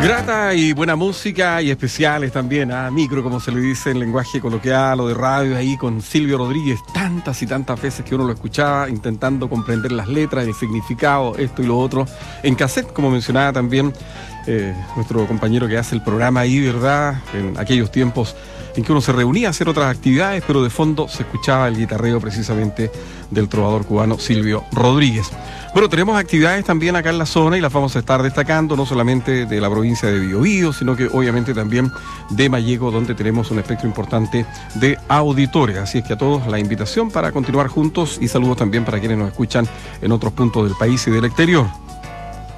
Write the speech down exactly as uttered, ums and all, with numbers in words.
Grata y buena música y especiales también, a ¿eh? Micro, como se le dice en lenguaje coloquial o de radio, ahí con Silvio Rodríguez, tantas y tantas veces que uno lo escuchaba intentando comprender las letras, el significado, esto y lo otro, en cassette, como mencionaba también eh, nuestro compañero que hace el programa ahí, ¿verdad? En aquellos tiempos en que uno se reunía a hacer otras actividades, pero de fondo se escuchaba el guitarreo precisamente del trovador cubano Silvio Rodríguez. Bueno, tenemos actividades también acá en la zona y las vamos a estar destacando, no solamente de la provincia de Biobío, sino que obviamente también de Malleco, donde tenemos un espectro importante de auditores. Así es que a todos la invitación para continuar juntos y saludos también para quienes nos escuchan en otros puntos del país y del exterior.